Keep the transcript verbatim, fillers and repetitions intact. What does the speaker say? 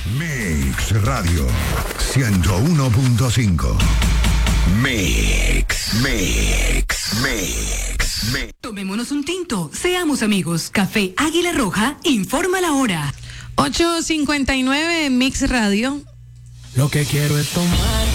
Mix Radio ciento uno punto cinco. Mix, Mix, Mix, Mix. Tomémonos un tinto, seamos amigos. Café Águila Roja informa la hora. ocho cincuenta y nueve Mix Radio. Lo que quiero es tomar